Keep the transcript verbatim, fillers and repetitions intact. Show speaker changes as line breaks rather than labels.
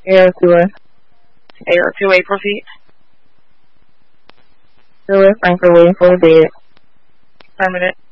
A R two A.
A R two A, proceed.
Still with Frankfurt waiting for the bid.
Permanent.